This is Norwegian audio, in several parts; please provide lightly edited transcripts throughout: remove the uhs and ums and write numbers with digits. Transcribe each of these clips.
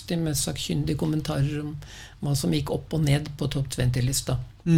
de mest sakkyndige kommentarer om hva som gikk opp og ned på Top 20-lista.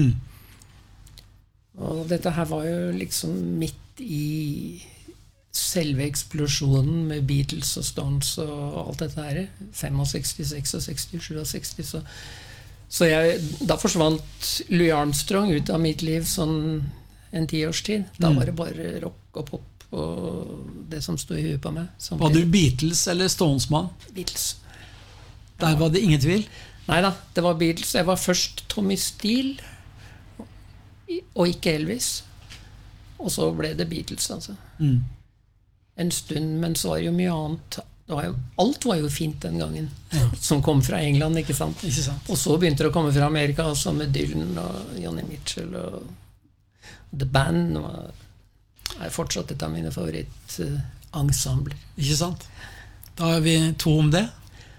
Og dette her var jo liksom midt i selve eksplosjonen med Beatles og Stones og alt dette her. 65, 66, 67. Så da forsvant Louis Armstrong ut av mitt liv sånn en 10 års tid. Da var det bare rock og pop og det som stod i huet på meg. Var du Beatles eller Stones-mann? Beatles. Der var det ingen tvil? Neida, det var Beatles. Jeg var først Tommy Steele og ikke Elvis. Og så ble det Beatles, altså. En stund, men så var det jo mye annet. Alt var jo fint den gangen, som kom fra England, ikke sant? Og så begynte det å komme fra Amerika, altså med Dylan og Johnny Mitchell og The Band er fortsatt et av mine favorittensembler. Ikke sant? Da er vi to om det.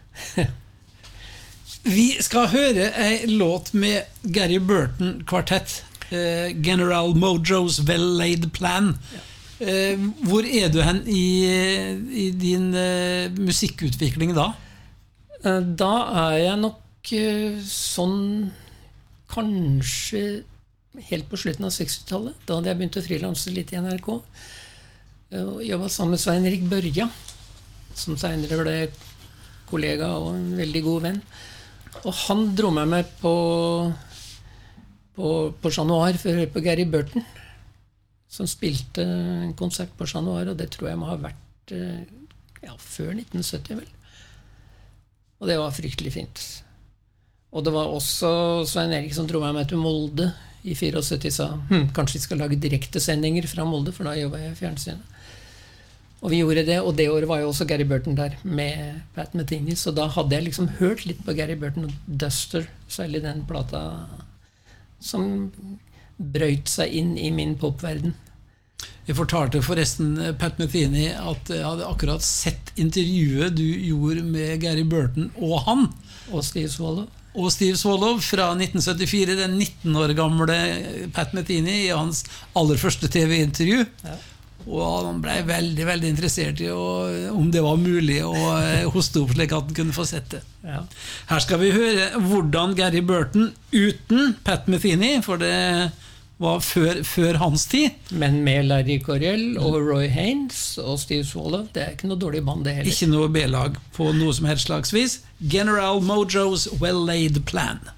Vi skal høre en låt med Gary Burton kvartett, General Mojo's Well-Laid Plan. Hvor er du hen i din musikkutvikling da? Da er jeg nok sånn kanskje helt på slutten av 60-tallet. Da hadde jeg begynt å frilanse litt i NRK. Jeg var sammen med Svein Erik Børja, som senere ble kollega og en veldig god venn. Og han dro meg med på Chat Noir for å høre på Gary Burton, som spilte en konsert på Chat Noir, og det tror jeg må ha vært før 1970 vel. Og det var fryktelig fint. Og det var også Svein Erik som dro meg med til Molde i 74, sa kanskje vi skal lage direktesendinger fra Molde, for da jobbet jeg i fjernsynet. Og vi gjorde det, og det året var jo også Gary Burton der med Pat Metheny, så da hadde jeg liksom hørt litt på Gary Burton og Duster, særlig den plata som brøyt seg inn i min popverden. Jeg fortalte forresten Pat Metheny at jeg hadde akkurat sett intervjuet du gjorde med Gary Burton og han. Og Steve Swallow. Og Steve Swallow fra 1974, den 19 år gamle Pat Metheny i hans aller første TV-intervju. Ja. Og han ble veldig, veldig interessert i om det var mulig å hoste opp slik at han kunne få sett det. Ja. Her skal vi høre hvordan Gary Burton uten Pat Metheny, for det var før hans tid. Men med Larry Coryell og Roy Haynes og Steve Swallow, det er ikke noe dårlig band det heller. Ikke noe B-lag på noe som helst slags vis. General Mojo's Well-Laid Plan.